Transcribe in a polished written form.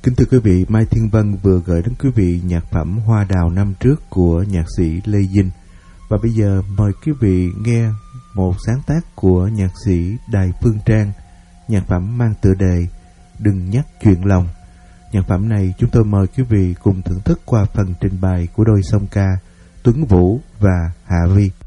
Kính thưa quý vị, Mai Thiên Vân vừa gửi đến quý vị nhạc phẩm Hoa Đào năm trước của nhạc sĩ Lê Dinh. Và bây giờ mời quý vị nghe một sáng tác của nhạc sĩ Đài Phương Trang, nhạc phẩm mang tựa đề Đừng Nhắc Chuyện Lòng. Nhạc phẩm này chúng tôi mời quý vị cùng thưởng thức qua phần trình bày của đôi song ca Tuấn Vũ và Hạ Vi.